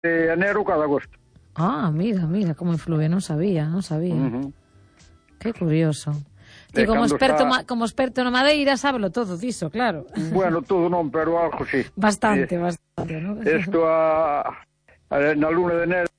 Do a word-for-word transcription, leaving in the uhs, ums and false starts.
de enero cada agosto. Ah, mira, mira, como influye, non sabía, non sabía. Uh -huh. Que curioso. Ti como experto, está... como experto na madeira, sábelo todo diso, claro. Bueno, todo non, pero algo sí. Bastante, eh, bastante, non? Isto a, a, na luna de enero